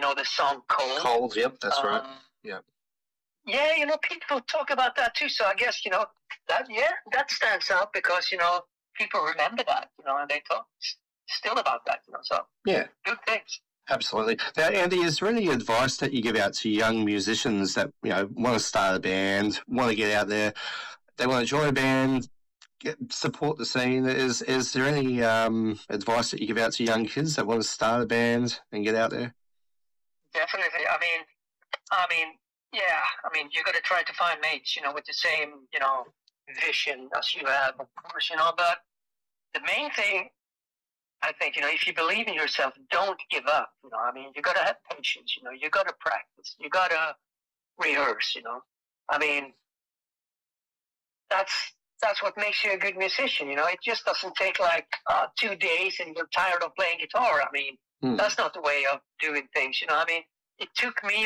the song Cold. Cold, yep, that's right. Yeah. Yeah, people talk about that too. So I guess, that stands out because, people remember that, and they talk still about that, So yeah, good things. Absolutely. Now, Andy, is there any advice that you give out to young musicians that, want to start a band, want to get out there, they want to join a band, support the scene? Is there any advice that you give out to young kids that want to start a band and get out there? Definitely. You got to try to find mates, with the same, vision as you have, of course, but the main thing, I think, if you believe in yourself, don't give up, you got to have patience, you got to practice, you got to rehearse, that's what makes you a good musician, it just doesn't take 2 days and you're tired of playing guitar. That's not the way of doing things, it took me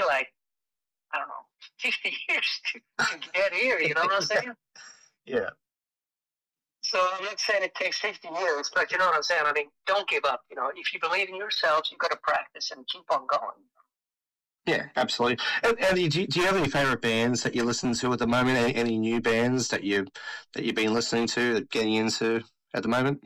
50 years to get here, you know what I'm saying? Yeah. So I'm not saying it takes 50 years, but you know what I'm saying? Don't give up, if you believe in yourself, you got to practice and keep on going. Yeah, absolutely. And Andy, do you have any favourite bands that you listen to at the moment? Any new bands that you've been listening to, getting into at the moment?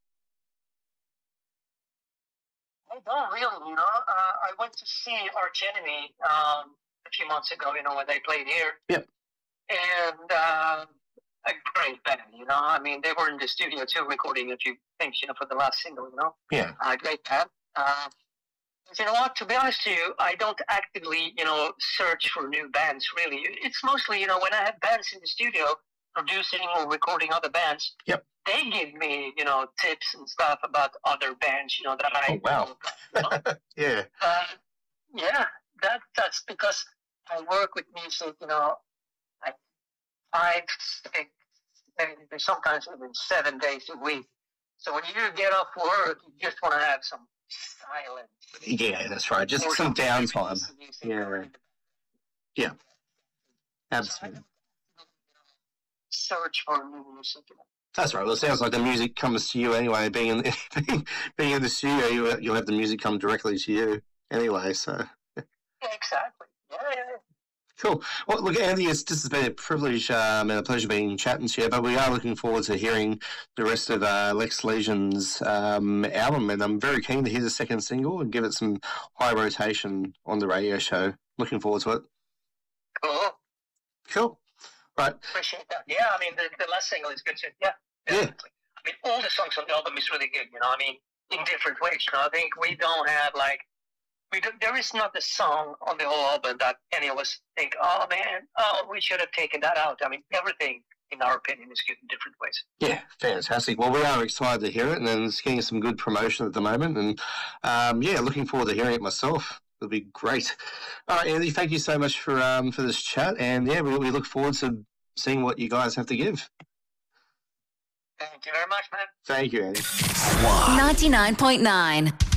I don't really, I went to see Arch Enemy a few months ago, when they played here. Yep. And a great band, they were in the studio too, recording a few things, for the last single, Yeah. Great band. You know what? To be honest with you, I don't actively, search for new bands, really. It's mostly, when I have bands in the studio producing or recording other bands, yep, they give me, tips and stuff about other bands, that I... Oh, wow. Yeah. Yeah, that's because I work with music, 5, 6, maybe sometimes even 7 days a week. So when you get off work, you just want to have some silence. Yeah, that's right. Just some downtime. Yeah. Yeah. Absolutely. Search for new music. That's right. Well, it sounds like the music comes to you anyway. Being in the studio, you'll have the music come directly to you anyway. So. Yeah, exactly. Yeah. Cool. Well, look, Andy, this has been a privilege and a pleasure chatting to you, but we are looking forward to hearing the rest of Lex Legion's album, and I'm very keen to hear the second single and give it some high rotation on the radio show. Looking forward to it. Cool. Right. Appreciate that. Yeah, the last single is good too. Yeah. Definitely. All the songs on the album is really good, in different ways. I think we don't have, there is not a song on the whole album that any of us think, oh man, we should have taken that out. Everything, in our opinion, is good in different ways. Yeah, fantastic. Well, we are excited to hear it, and it's getting some good promotion at the moment. And looking forward to hearing it myself. It'll be great. All right, Andy, thank you so much for this chat. And we look forward to seeing what you guys have to give. Thank you very much, man. Thank you, Andy. 99.9